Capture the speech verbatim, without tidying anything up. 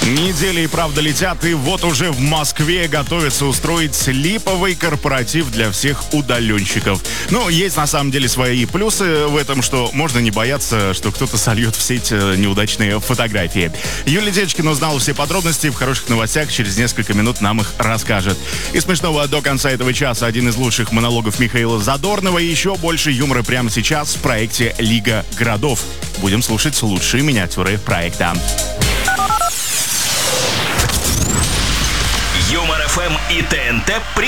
Недели и правда летят, и вот уже в Москве готовятся устроить липовый корпоратив для всех удаленщиков. Ну, есть на самом деле свои плюсы в этом, что можно не бояться, что кто-то сольет в сеть неудачные фотографии. Юлия Дечкина узнала все подробности, в хороших новостях через несколько минут нам их расскажет. И смешного до конца этого часа один из лучших монологов Михаила Задорнова и еще больше юмора прямо сейчас в проекте «Лига городов». Будем слушать лучшие миниатюры проекта. Юмор ФМ и ТНТ